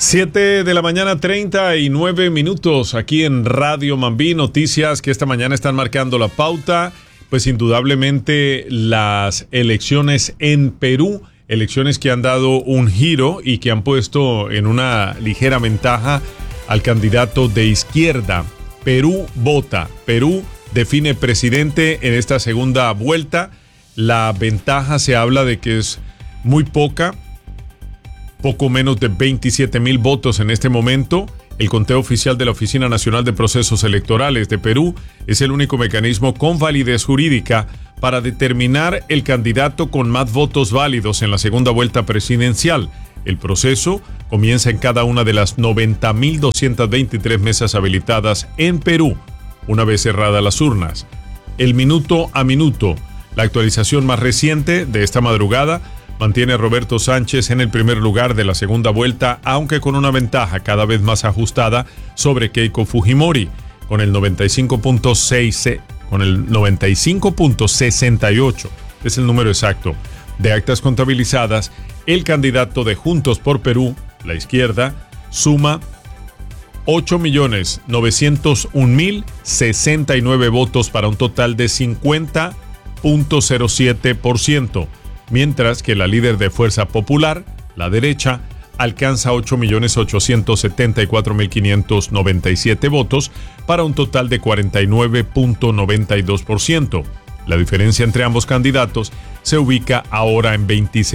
7 de la mañana, 39 minutos, aquí en Radio Mambí. Noticias que esta mañana están marcando la pauta. Pues indudablemente las elecciones en Perú, elecciones que han dado un giro y que han puesto en una ligera ventaja al candidato de izquierda. Perú vota, Perú define presidente en esta segunda vuelta. La ventaja se habla de que es muy poca. Poco menos de 27,000 votos en este momento. El conteo oficial de la Oficina Nacional de Procesos Electorales de Perú es el único mecanismo con validez jurídica para determinar el candidato con más votos válidos en la segunda vuelta presidencial. El proceso comienza en cada una de las 90,223 mesas habilitadas en Perú, una vez cerradas las urnas. El minuto a minuto, la actualización más reciente de esta madrugada, mantiene a Roberto Sánchez en el primer lugar de la segunda vuelta, aunque con una ventaja cada vez más ajustada sobre Keiko Fujimori, con el 95.68, es el número exacto, de actas contabilizadas. El candidato de Juntos por Perú, la izquierda, suma 8.901.069 votos para un total de 50.07%. Mientras que la líder de Fuerza Popular, la derecha, alcanza 8.874.597 votos para un total de 49.92%. La diferencia entre ambos candidatos se ubica ahora en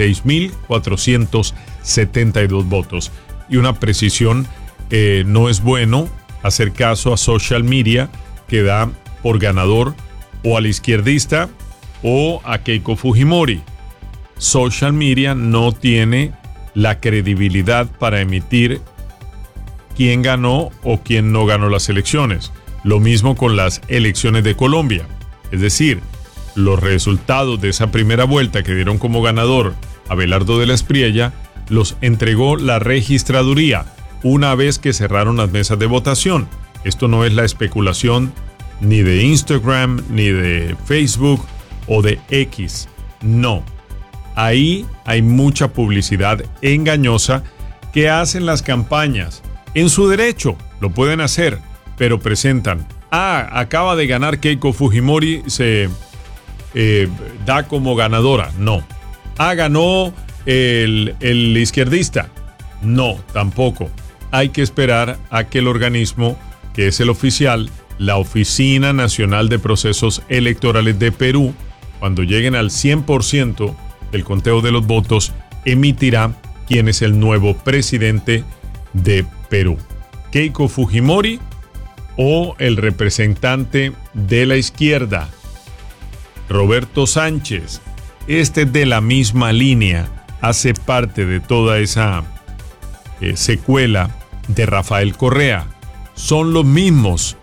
26.472 votos. Y una precisión, no es bueno hacer caso a social media que da por ganador o al izquierdista o a Keiko Fujimori. Social media no tiene la credibilidad para emitir quién ganó o quién no ganó las elecciones. Lo mismo con las elecciones de Colombia. Es decir, los resultados de esa primera vuelta que dieron como ganador a Abelardo de la Espriella los entregó la registraduría una vez que cerraron las mesas de votación. Esto no es la especulación ni de Instagram, ni de Facebook o de X. No. Ahí hay mucha publicidad engañosa que hacen las campañas. En su derecho lo pueden hacer, pero presentan: acaba de ganar Keiko Fujimori, se da como ganadora. No. Ganó el izquierdista. No, tampoco. Hay que esperar a que el organismo, que es el oficial, la Oficina Nacional de Procesos Electorales de Perú, cuando lleguen al 100% del conteo de los votos, emitirá quién es el nuevo presidente de Perú. Keiko Fujimori o el representante de la izquierda, Roberto Sánchez. Este es de la misma línea, hace parte de toda esa secuela de Rafael Correa. Son los mismos,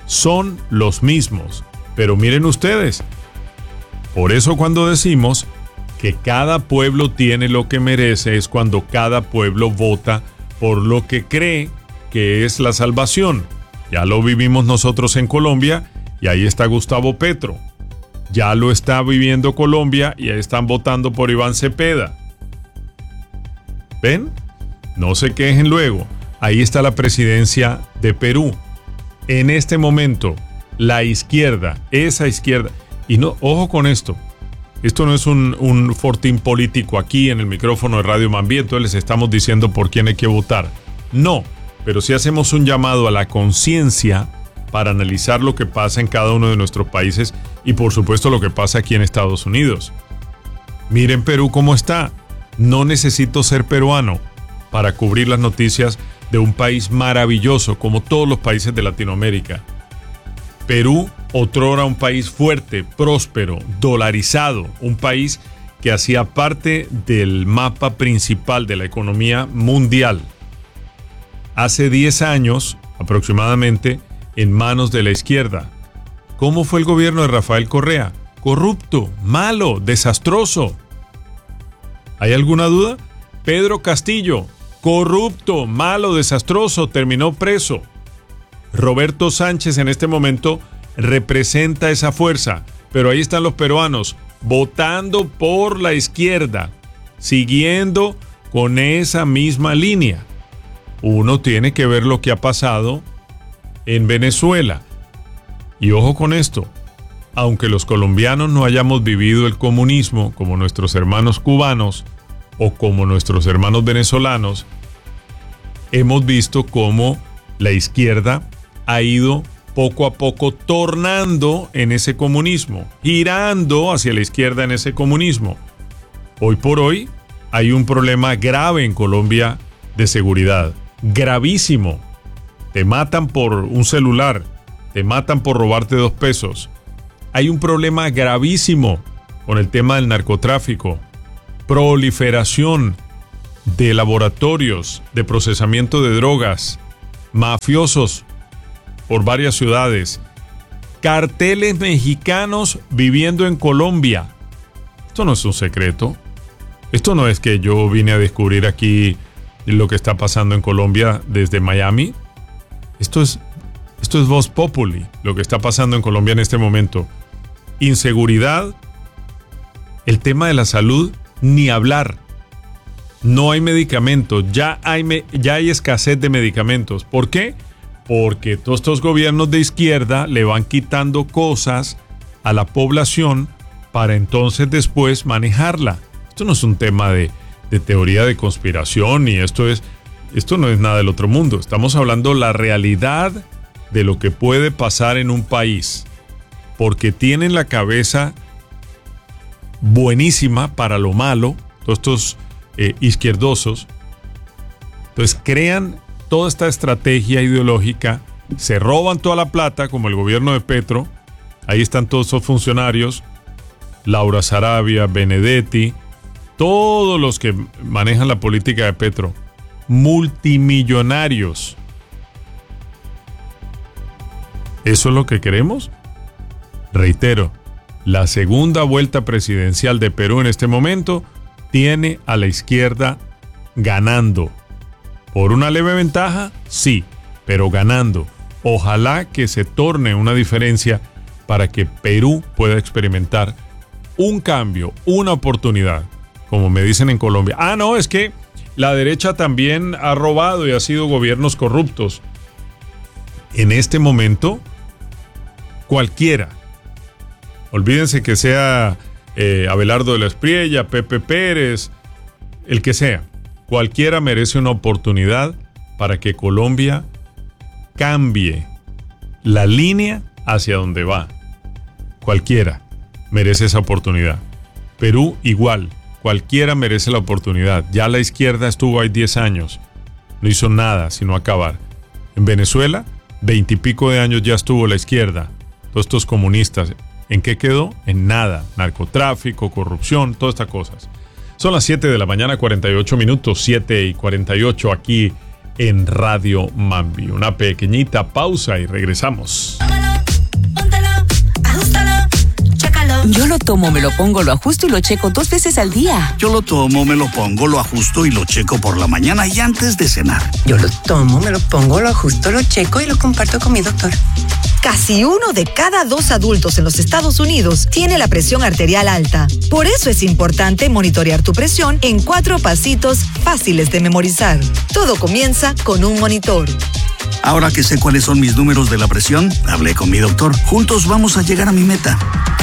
pero miren ustedes, por eso cuando decimos que cada pueblo tiene lo que merece, es cuando cada pueblo vota por lo que cree que es la salvación. Ya lo vivimos nosotros en Colombia y ahí está Gustavo Petro. Ya lo está viviendo Colombia y ahí están votando por Iván Cepeda. ¿Ven? No se quejen luego. Ahí está la presidencia de Perú. En este momento, la izquierda, esa izquierda, y no, ojo con esto. Esto no es un fortín político aquí en el micrófono de Radio Mambí, entonces les estamos diciendo por quién hay que votar. No, pero sí hacemos un llamado a la conciencia para analizar lo que pasa en cada uno de nuestros países y por supuesto lo que pasa aquí en Estados Unidos. Miren Perú cómo está. No necesito ser peruano para cubrir las noticias de un país maravilloso como todos los países de Latinoamérica. Perú, otrora un país fuerte, próspero, dolarizado, un país que hacía parte del mapa principal de la economía mundial. Hace 10 años, aproximadamente, en manos de la izquierda. ¿Cómo fue el gobierno de Rafael Correa? Corrupto, malo, desastroso. ¿Hay alguna duda? Pedro Castillo, corrupto, malo, desastroso, terminó preso. Roberto Sánchez en este momento representa esa fuerza, pero ahí están los peruanos votando por la izquierda, siguiendo con esa misma línea. uno tiene que ver lo que ha pasado en Venezuela. Y ojo con esto, aunque los colombianos no hayamos vivido el comunismo como nuestros hermanos cubanos o como nuestros hermanos venezolanos, hemos visto cómo la izquierda ha ido poco a poco tornando en ese comunismo, girando hacia la izquierda en ese comunismo. Hoy por hoy hay un problema grave en Colombia de seguridad, gravísimo. Te matan por un celular, te matan por robarte 2 pesos. Hay un problema gravísimo con el tema del narcotráfico, proliferación de laboratorios de procesamiento de drogas, mafiosos por varias ciudades, carteles mexicanos viviendo en Colombia. Esto no es un secreto. Esto no es que yo vine a descubrir aquí lo que está pasando en Colombia desde Miami. Esto es Voz Populi, lo que está pasando en Colombia en este momento. Inseguridad, el tema de la salud, ni hablar. No hay medicamentos, ya hay escasez de medicamentos. ¿Por qué? Porque todos estos gobiernos de izquierda le van quitando cosas a la población para entonces después manejarla. Esto no es un tema de teoría de conspiración, y esto no es nada del otro mundo. Estamos hablando la realidad de lo que puede pasar en un país, porque tienen la cabeza buenísima para lo malo, todos estos izquierdosos. Entonces crean toda esta estrategia ideológica, se roban toda la plata, como el gobierno de Petro. Ahí están todos esos funcionarios, Laura Sarabia, Benedetti, todos los que manejan la política de Petro, multimillonarios. ¿Eso es lo que queremos? Reitero, la segunda vuelta presidencial de Perú en este momento tiene a la izquierda ganando. ¿Por una leve ventaja? Sí, pero ganando. Ojalá que se torne una diferencia para que Perú pueda experimentar un cambio, una oportunidad, como me dicen en Colombia. No, es que la derecha también ha robado y ha sido gobiernos corruptos. En este momento, cualquiera, olvídense que sea Abelardo de la Espriella, Pepe Pérez, el que sea, cualquiera merece una oportunidad para que Colombia cambie la línea hacia donde va. Cualquiera merece esa oportunidad. Perú igual, cualquiera merece la oportunidad. Ya la izquierda estuvo ahí 10 años, no hizo nada sino acabar. En Venezuela, 20 y pico de años ya estuvo la izquierda, todos estos comunistas. ¿En qué quedó? En nada. Narcotráfico, corrupción, todas estas cosas. Son las 7 de la mañana, 48 minutos, 7:48 aquí en Radio Mambi. Una pequeñita pausa y regresamos. Yo lo tomo, me lo pongo, lo ajusto y lo checo 2 veces al día. Yo lo tomo, me lo pongo, lo ajusto y lo checo por la mañana y antes de cenar. Yo lo tomo, me lo pongo, lo ajusto, lo checo y lo comparto con mi doctor. Casi 1 de cada 2 adultos en los Estados Unidos tiene la presión arterial alta. Por eso es importante monitorear tu presión en 4 pasitos fáciles de memorizar. Todo comienza con un monitor. Ahora que sé cuáles son mis números de la presión, hablé con mi doctor. Juntos vamos a llegar a mi meta.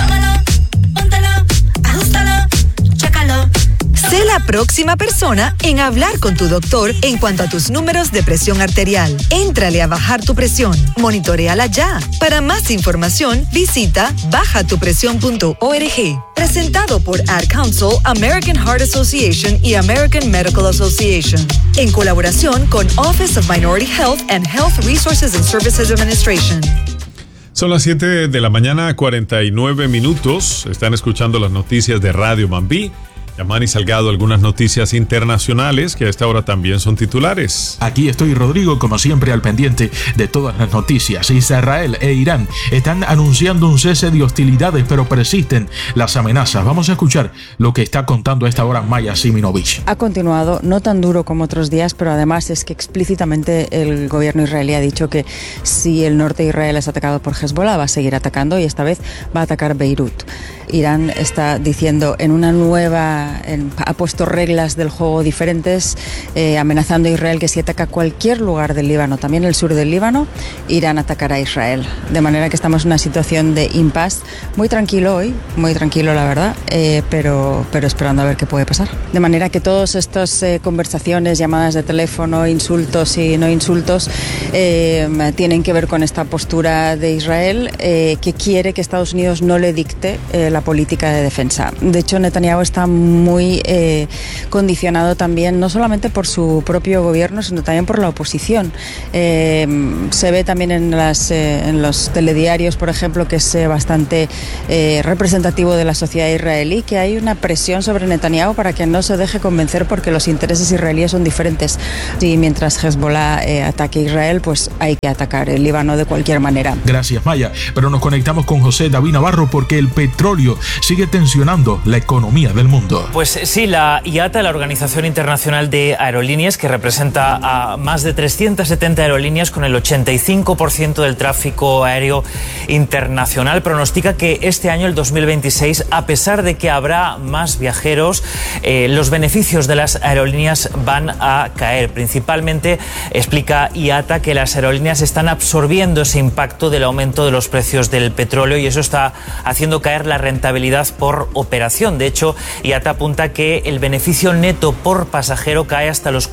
Sé la próxima persona en hablar con tu doctor en cuanto a tus números de presión arterial. Éntrale a bajar tu presión. Monitoréala ya. Para más información, visita bajatupresión.org. Presentado por Ad Council, American Heart Association y American Medical Association. En colaboración con Office of Minority Health and Health Resources and Services Administration. Son las 7 de la mañana, 49 minutos. Están escuchando las noticias de Radio Mambi. Yamani Salgado, algunas noticias internacionales que a esta hora también son titulares. Aquí estoy, Rodrigo, como siempre al pendiente de todas las noticias. Israel e Irán están anunciando un cese de hostilidades, pero persisten las amenazas. Vamos a escuchar lo que está contando a esta hora Maya Siminovich. Ha continuado, no tan duro como otros días, pero además es que explícitamente el gobierno israelí ha dicho que si el norte de Israel es atacado por Hezbollah, va a seguir atacando y esta vez va a atacar Beirut. Irán está diciendo en una nueva ha puesto reglas del juego diferentes, amenazando a Israel que si ataca cualquier lugar del Líbano, también el sur del Líbano, Irán atacará a Israel. De manera que estamos en una situación de impasse. Muy tranquilo hoy, muy tranquilo la verdad, pero esperando a ver qué puede pasar. De manera que todas estas conversaciones, llamadas de teléfono, insultos y no insultos, tienen que ver con esta postura de Israel, que quiere que Estados Unidos no le dicte la política de defensa. De hecho, Netanyahu está muy condicionado también, no solamente por su propio gobierno, sino también por la oposición. Se ve también en los telediarios, por ejemplo, que es bastante representativo de la sociedad israelí, que hay una presión sobre Netanyahu para que no se deje convencer porque los intereses israelíes son diferentes. Y mientras Hezbollah ataque a Israel, pues hay que atacar el Líbano de cualquier manera. Gracias, Maya. Pero nos conectamos con José David Navarro porque el petróleo sigue tensionando la economía del mundo. Pues sí, la IATA, la Organización Internacional de Aerolíneas, que representa a más de 370 aerolíneas con el 85% del tráfico aéreo internacional, pronostica que este año, el 2026, a pesar de que habrá más viajeros, los beneficios de las aerolíneas van a caer. Principalmente, explica IATA, que las aerolíneas están absorbiendo ese impacto del aumento de los precios del petróleo y eso está haciendo caer la rentabilidad por operación. De hecho, IATA apunta que el beneficio neto por pasajero cae hasta los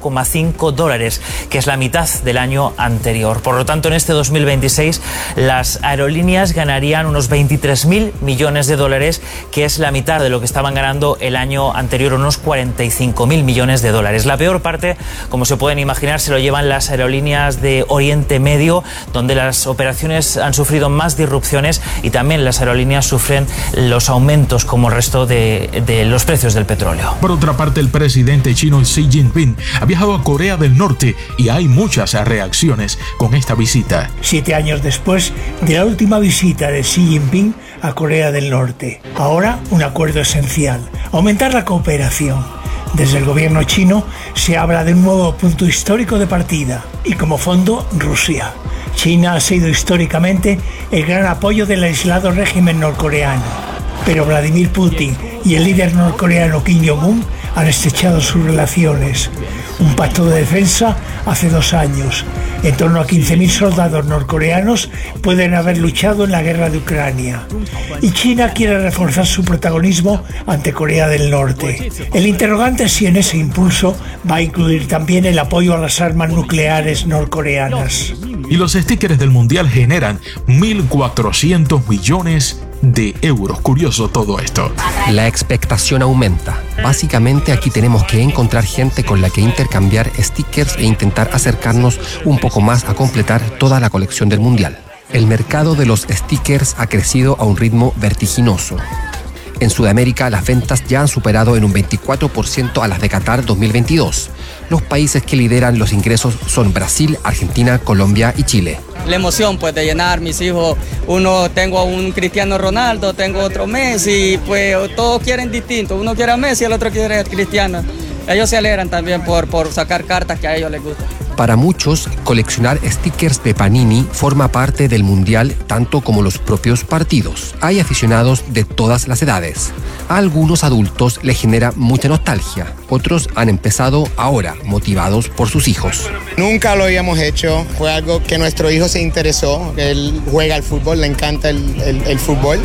$4,5, que es la mitad del año anterior. Por lo tanto, en este 2026 las aerolíneas ganarían unos 23.000 millones de dólares, que es la mitad de lo que estaban ganando el año anterior, unos 45.000 millones de dólares. La peor parte, como se pueden imaginar, se lo llevan las aerolíneas de Oriente Medio, donde las operaciones han sufrido más disrupciones y también las aerolíneas sufren los aumentos como el resto de los precios del petróleo. Por otra parte, el presidente chino Xi Jinping ha viajado a Corea del Norte y hay muchas reacciones con esta visita. 7 años después de la última visita de Xi Jinping a Corea del Norte. Ahora, un acuerdo esencial: aumentar la cooperación. Desde el gobierno chino se habla de un nuevo punto histórico de partida y como fondo, Rusia. China ha sido históricamente el gran apoyo del aislado régimen norcoreano, pero Vladimir Putin y el líder norcoreano Kim Jong-un han estrechado sus relaciones. Un pacto de defensa hace 2 años. En torno a 15.000 soldados norcoreanos pueden haber luchado en la guerra de Ucrania. Y China quiere reforzar su protagonismo ante Corea del Norte. El interrogante es si en ese impulso va a incluir también el apoyo a las armas nucleares norcoreanas. Y los stickers del Mundial generan 1.400 millones de euros. Curioso todo esto. La expectación aumenta. Básicamente aquí tenemos que encontrar gente con la que intercambiar stickers e intentar acercarnos un poco más a completar toda la colección del Mundial. El mercado de los stickers ha crecido a un ritmo vertiginoso. En Sudamérica, las ventas ya han superado en un 24% a las de Qatar 2022. Los países que lideran los ingresos son Brasil, Argentina, Colombia y Chile. La emoción pues de llenar mis hijos, tengo a un Cristiano Ronaldo, tengo otro Messi, pues todos quieren distinto, uno quiere a Messi, el otro quiere a Cristiano. Ellos se alegran también por sacar cartas que a ellos les gustan. Para muchos, coleccionar stickers de Panini forma parte del Mundial tanto como los propios partidos. Hay aficionados de todas las edades. A algunos adultos les genera mucha nostalgia. Otros han empezado ahora, motivados por sus hijos. Nunca lo habíamos hecho. Fue algo que nuestro hijo se interesó. Él juega al fútbol, le encanta el fútbol.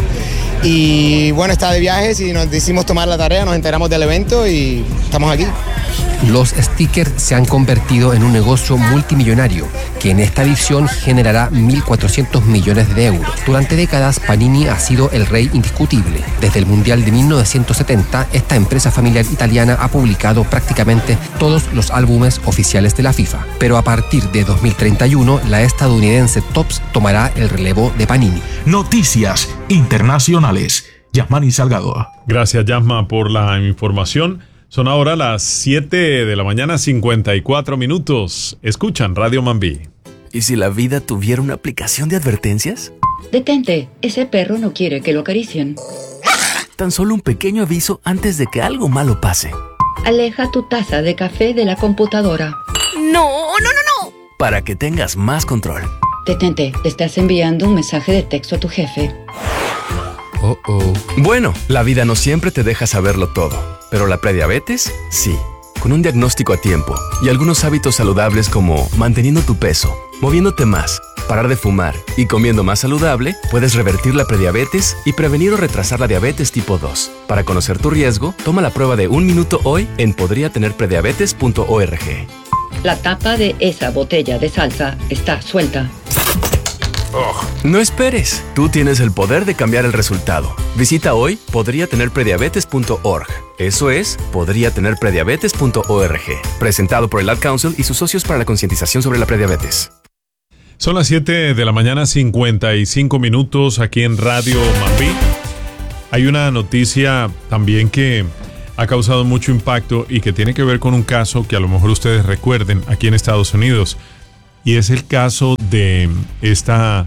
Y bueno, está de viajes y nos decidimos tomar la tarea, nos enteramos del evento y estamos aquí. Los stickers se han convertido en un negocio multimillonario que en esta edición generará 1.400 millones de euros. Durante décadas, Panini ha sido el rey indiscutible. Desde el Mundial de 1970, esta empresa familiar italiana ha publicado prácticamente todos los álbumes oficiales de la FIFA. Pero a partir de 2031, la estadounidense Topps tomará el relevo de Panini. Noticias internacionales. Yasmani Salgado. Gracias, Yasma, por la información. Son ahora las 7 de la mañana, 54 minutos. Escuchan Radio Mambí. ¿Y si la vida tuviera una aplicación de advertencias? Detente, ese perro no quiere que lo acaricien. Tan solo un pequeño aviso antes de que algo malo pase. Aleja tu taza de café de la computadora. ¡No! Para que tengas más control. Detente, te estás enviando un mensaje de texto a tu jefe. Bueno, la vida no siempre te deja saberlo todo, pero la prediabetes, sí. Con un diagnóstico a tiempo y algunos hábitos saludables como manteniendo tu peso, moviéndote más, parar de fumar y comiendo más saludable, puedes revertir la prediabetes y prevenir o retrasar la diabetes tipo 2. Para conocer tu riesgo, toma la prueba de 1 minuto hoy en podriatenerprediabetes.org. La tapa de esa botella de salsa está suelta. No esperes, tú tienes el poder de cambiar el resultado. Visita hoy podriatenerprediabetes.org. Eso es, podriatenerprediabetes.org. Presentado por el Ad Council y sus socios para la concientización sobre la prediabetes. Son las 7 de la mañana, 55 minutos aquí en Radio Mambí. Hay una noticia también que ha causado mucho impacto y que tiene que ver con un caso que a lo mejor ustedes recuerden aquí en Estados Unidos. Y es el caso de esta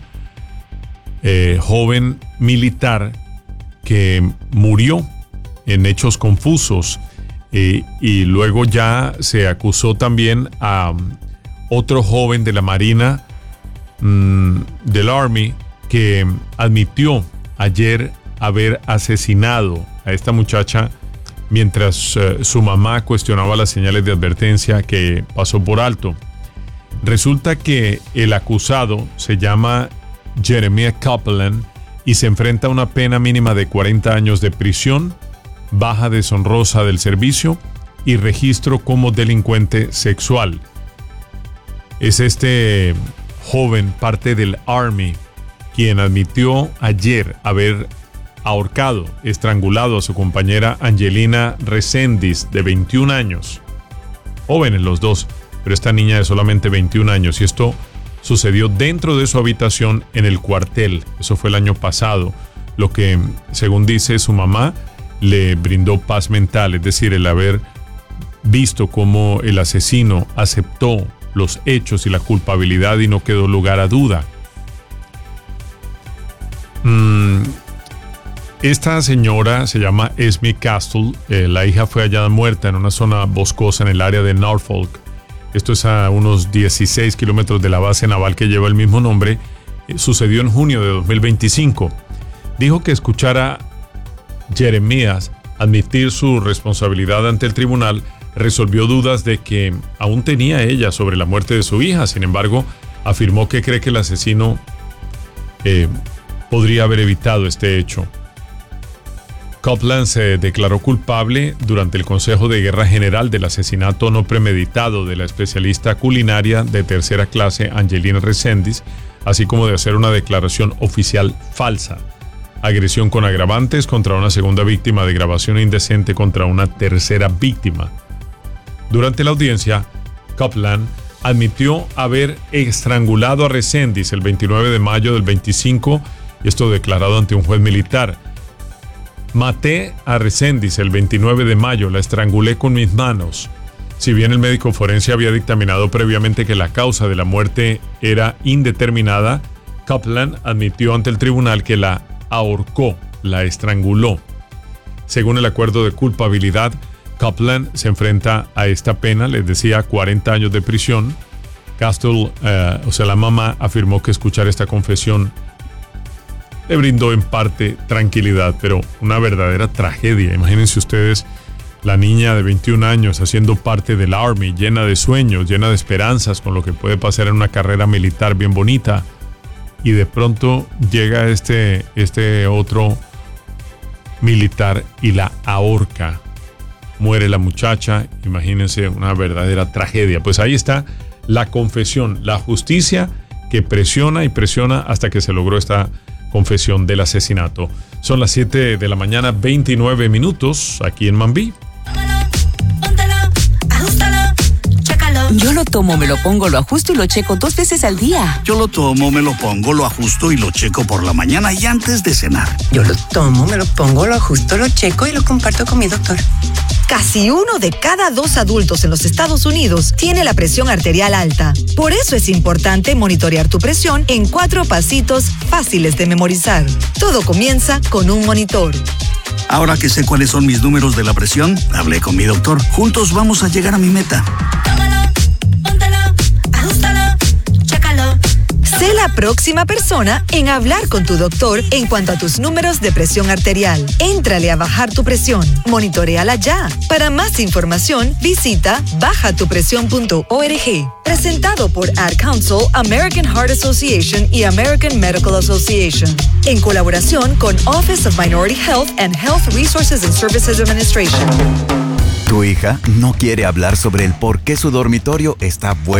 joven militar que murió en hechos confusos y luego ya se acusó también a otro joven de la Marina del Army que admitió ayer haber asesinado a esta muchacha mientras su mamá cuestionaba las señales de advertencia que pasó por alto. Resulta que el acusado se llama Jeremiah Copeland y se enfrenta a una pena mínima de 40 años de prisión, baja deshonrosa del servicio y registro como delincuente sexual. Es este joven, parte del Army, quien admitió ayer haber ahorcado, estrangulado a su compañera Angelina Reséndiz, de 21 años. Jóvenes los dos, pero esta niña de solamente 21 años, y esto sucedió dentro de su habitación en el cuartel. Eso fue el año pasado, lo que, según dice su mamá, le brindó paz mental, es decir, el haber visto cómo el asesino aceptó los hechos y la culpabilidad y no quedó lugar a duda. Esta señora se llama Esme Castle. La hija fue hallada muerta en una zona boscosa en el área de Norfolk. Esto es a unos 16 kilómetros de la base naval que lleva el mismo nombre. Sucedió en junio de 2025. Dijo que escuchar a Jeremías admitir su responsabilidad ante el tribunal resolvió dudas de que aún tenía ella sobre la muerte de su hija. Sin embargo, afirmó que cree que el asesino podría haber evitado este hecho. Copeland se declaró culpable durante el Consejo de Guerra General del asesinato no premeditado de la especialista culinaria de tercera clase Angelina Reséndiz, así como de hacer una declaración oficial falsa, agresión con agravantes contra una segunda víctima de grabación indecente contra una tercera víctima. Durante la audiencia, Copeland admitió haber estrangulado a Reséndiz el 29 de mayo del 25, y esto declarado ante un juez militar. Maté a Reséndiz el 29 de mayo, la estrangulé con mis manos. Si bien el médico forense había dictaminado previamente que la causa de la muerte era indeterminada, Copeland admitió ante el tribunal que la ahorcó, la estranguló. Según el acuerdo de culpabilidad, Copeland se enfrenta a esta pena, les decía, 40 años de prisión. Castle, la mamá, afirmó que escuchar esta confesión le brindó en parte tranquilidad, pero una verdadera tragedia. Imagínense ustedes, la niña de 21 años haciendo parte del Army, llena de sueños, llena de esperanzas con lo que puede pasar en una carrera militar bien bonita, y de pronto llega este otro militar y la ahorca. Muere la muchacha. Imagínense, una verdadera tragedia. Pues ahí está la confesión, la justicia que presiona y presiona hasta que se logró esta confesión del asesinato. Son las 7 de la mañana, 29 minutos, aquí en Mambí. Yo lo tomo, me lo pongo, lo ajusto y lo checo 2 veces al día. Yo lo tomo, me lo pongo, lo ajusto y lo checo por la mañana y antes de cenar. Yo lo tomo, me lo pongo, lo ajusto, lo checo y lo comparto con mi doctor. Casi 1 de cada 2 adultos en los Estados Unidos tiene la presión arterial alta. Por eso es importante monitorear tu presión en 4 pasitos fáciles de memorizar. Todo comienza con un monitor. Ahora que sé cuáles son mis números de la presión, hablé con mi doctor. Juntos vamos a llegar a mi meta. Sé la próxima persona en hablar con tu doctor en cuanto a tus números de presión arterial. Éntrale a Bajar tu Presión. Monitoréala ya. Para más información, visita bajatupresión.org. Presentado por Ad Council, American Heart Association y American Medical Association. En colaboración con Office of Minority Health and Health Resources and Services Administration. Tu hija no quiere hablar sobre el por qué su dormitorio está bueno.